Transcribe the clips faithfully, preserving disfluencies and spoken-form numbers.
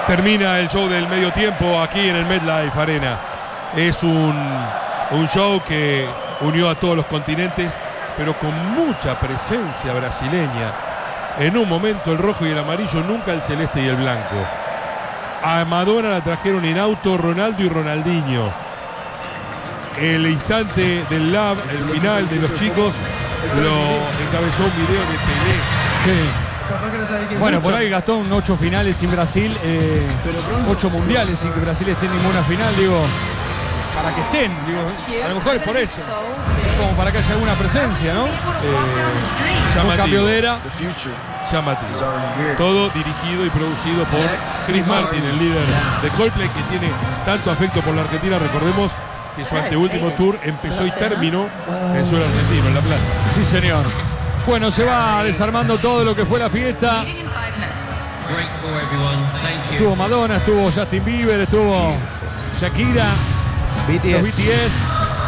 Termina el show del medio tiempo aquí en el MetLife Arena. Es un, un show que unió a todos los continentes, pero con mucha presencia brasileña. En un momento el rojo y el amarillo, nunca el celeste y el blanco. A Madonna la trajeron en auto Ronaldo y Ronaldinho. El instante del lab, el final de los chicos, lo encabezó un video de Pelé. Sí. Bueno, por ahí Gastón, ocho finales sin Brasil, eh, ocho mundiales sin que Brasil esté en ninguna final, digo, para que estén, digo, a lo mejor es por eso, como para que haya alguna presencia, ¿no? Eh, un cambio de era. Llamativo. Todo dirigido y producido por Chris Martin, el líder de Coldplay, que tiene tanto afecto por la Argentina. Recordemos que su anteúltimo tour empezó y terminó en suelo argentino, en La Plata. Sí, señor. Bueno, se va desarmando todo lo que fue la fiesta. Estuvo Madonna, estuvo Justin Bieber, estuvo Shakira, B T S. los B T S.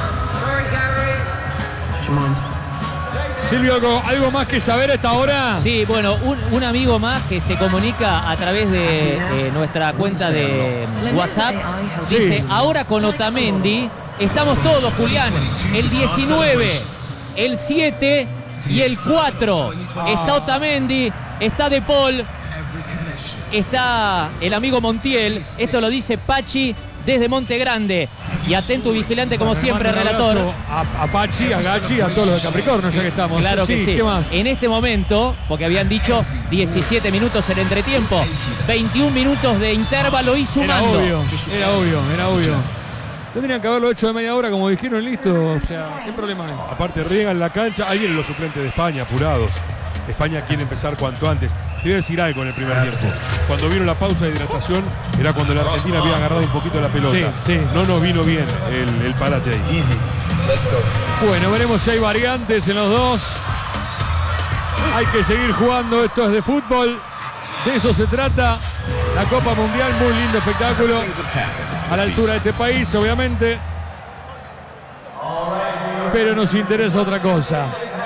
Silvio, ¿algo, algo más que saber a esta hora? Sí, bueno, un, un amigo más que se comunica a través de eh, nuestra cuenta de WhatsApp. Dice, Sí. ahora con Otamendi estamos todos, Julián. El diecinueve, el siete y el cuatro. Está Otamendi, está De Paul, está el amigo Montiel. Esto lo dice Pachi desde Monte Grande. Y atento y vigilante como siempre, relator. A, a Pachi, a Gachi, a todos los de Capricornio, ya que estamos. Claro que sí. ¿Qué más? En este momento, porque habían dicho diecisiete minutos en entretiempo, veintiún minutos de intervalo y Era sumando. obvio, era obvio, era obvio. Tendrían que haberlo hecho de media hora, como dijeron, listo. O sea, ¿qué problema hay? Aparte riegan la cancha, ahí vienen los suplentes de España, apurados. España quiere empezar cuanto antes. Te voy a decir algo en el primer tiempo. Cuando vino la pausa de hidratación, era cuando la Argentina había agarrado un poquito la pelota. Sí, sí. No nos vino bien el, el parate ahí. Easy. Bueno, veremos si hay variantes en los dos. Hay que seguir jugando, esto es de fútbol. De eso se trata. La Copa Mundial, muy lindo espectáculo. A la altura de este país, obviamente. Pero nos interesa otra cosa.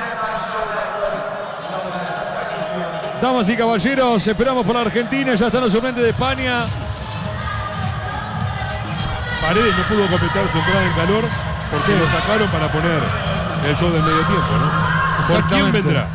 Damas y caballeros, esperamos por la Argentina. Ya están los suplentes de España. Paredes no pudo completar su entrada en calor porque Sí. lo sacaron para poner el show del medio tiempo, ¿no? ¿Por quién Exactamente. vendrá?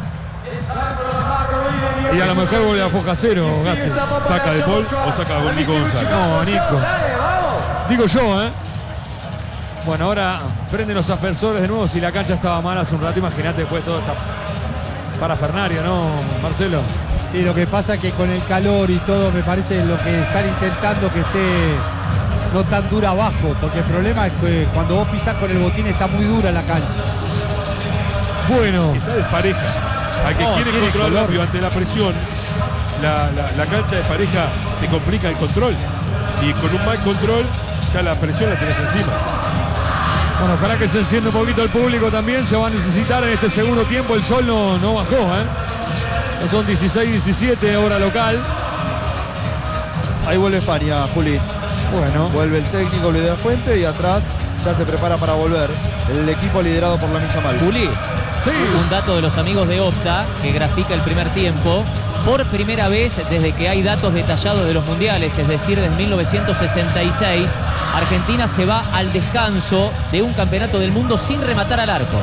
Y a lo mejor vuelve a Foja Cero, Gasti. ¿Saca de Paul o saca a Nico González? No, Nico. Digo yo, ¿eh? Bueno, ahora prenden los aspersores de nuevo. Si la cancha estaba mal hace un rato, imagínate después de todo esta parafernaria, ¿no, Marcelo? Sí, lo que pasa es que con el calor y todo, me parece lo que están intentando que esté no tan dura abajo, porque el problema es que cuando vos pisás con el botín está muy dura la cancha. Bueno, Está despareja. Al que No, quiere tiene controlar color. rápido ante la presión, la, la, la cancha de pareja te complica el control. Y con un mal control, ya la presión la tenés encima. bueno, para que se encienda un poquito el público también, se va a necesitar en este segundo tiempo. El sol no, no bajó, ¿eh? No son dieciséis diecisiete, hora local. Ahí vuelve España, Juli. Bueno, Vuelve el técnico Luis de la Fuente y atrás ya se prepara para volver el equipo liderado por Lamine Yamal. Juli, sí. un dato de los amigos de Opta que grafica el primer tiempo. Por primera vez desde que hay datos detallados de los mundiales, es decir, desde mil novecientos sesenta y seis, Argentina se va al descanso de un campeonato del mundo sin rematar al arco.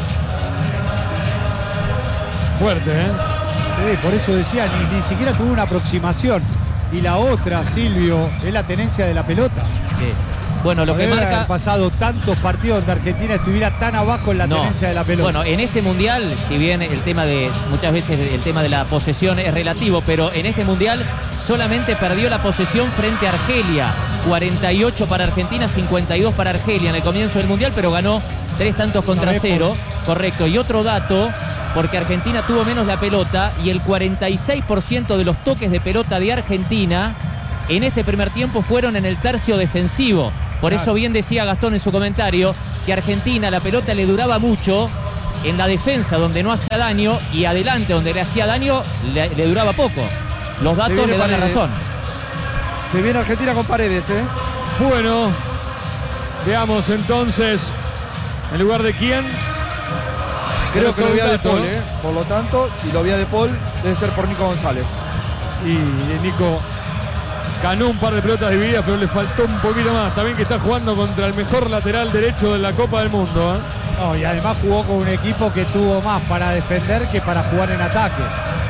Fuerte, ¿eh? Sí, por eso decía, ni, ni siquiera tuvo una aproximación. Y la otra, Silvio, es la tenencia de la pelota. Sí. Bueno, lo que Debe marca... haber pasado tantos partidos donde Argentina estuviera tan abajo en la No. tenencia de la pelota. Bueno, en este mundial, si bien el tema de, muchas veces el tema de la posesión es relativo, pero en este mundial solamente perdió la posesión frente a Argelia. cuarenta y ocho para Argentina, cincuenta y dos para Argelia en el comienzo del mundial, pero ganó tres tantos contra cero. Correcto. Y otro dato, porque Argentina tuvo menos la pelota y el cuarenta y seis por ciento de los toques de pelota de Argentina en este primer tiempo fueron en el tercio defensivo. Por eso bien decía Gastón en su comentario que a Argentina la pelota le duraba mucho en la defensa donde no hacía daño y adelante donde le hacía daño le, le duraba poco. Los datos viene le dan la Paredes. razón. Se viene Argentina con Paredes, ¿eh? Bueno, veamos entonces, ¿en lugar de quién? Creo que lo todo vía un de dato, Paul, ¿no? ¿eh? Por lo tanto, si lo vía de Paul, debe ser por Nico González. Y Nico ganó un par de pelotas divididas, pero le faltó un poquito más. También que está jugando contra el mejor lateral derecho de la Copa del Mundo, ¿eh? No, y además jugó con un equipo que tuvo más para defender que para jugar en ataque.